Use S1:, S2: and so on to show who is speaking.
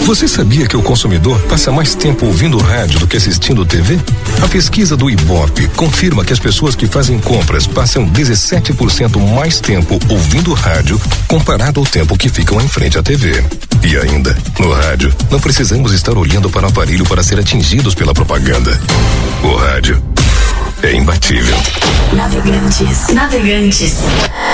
S1: Você sabia que o consumidor passa mais tempo ouvindo rádio do que assistindo TV? A pesquisa do Ibope confirma que as pessoas que fazem compras passam 17% mais tempo ouvindo rádio comparado ao tempo que ficam em frente à TV. E ainda, no rádio, não precisamos estar olhando para o aparelho para ser atingidos pela propaganda. O rádio é imbatível.
S2: Navegantes.